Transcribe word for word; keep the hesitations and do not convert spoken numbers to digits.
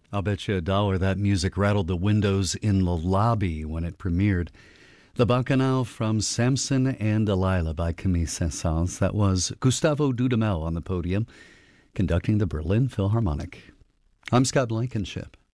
I'll bet you a dollar that music rattled the windows in the lobby when it premiered. The Bacchanal from Samson and Delilah by Camille Saint-Saëns. That was Gustavo Dudamel on the podium, conducting the Berlin Philharmonic. I'm Scott Blankenship.